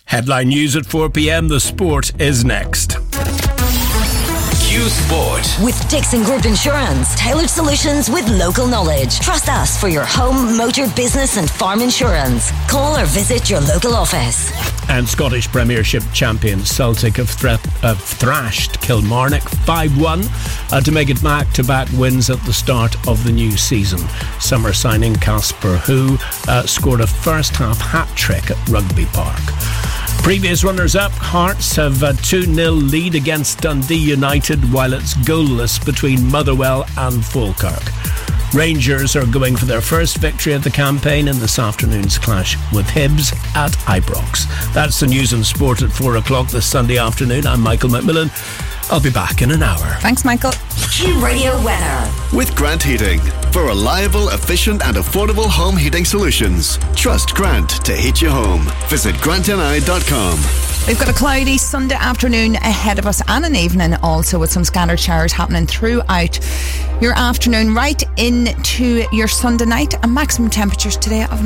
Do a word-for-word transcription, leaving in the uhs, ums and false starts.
Headline news at four p.m. The sport is next. Q Sport. With Dixon Group Insurance. Tailored solutions with local knowledge. Trust us for your home, motor, business and farm insurance. Call or visit your local office. And Scottish Premiership champions Celtic have, thre- have thrashed Kilmarnock five one uh, to make it back-to-back wins at the start of the new season. Summer signing Casper Hu uh, scored a first-half hat-trick at Rugby Park. Previous runners-up, Hearts have a two nil lead against Dundee United, while it's goalless between Motherwell and Falkirk. Rangers are going for their first victory of the campaign in this afternoon's clash with Hibs at Ibrox. That's the news and sport at four o'clock this Sunday afternoon. I'm Michael McMillan. I'll be back in an hour. Thanks, Michael. Q Radio weather. With Grant Heating. For reliable, efficient and affordable home heating solutions. Trust Grant to heat your home. Visit grant n i dot com. We've got a cloudy Sunday afternoon ahead of us and an evening also, with some scattered showers happening throughout your afternoon right into your Sunday night, and maximum temperatures today of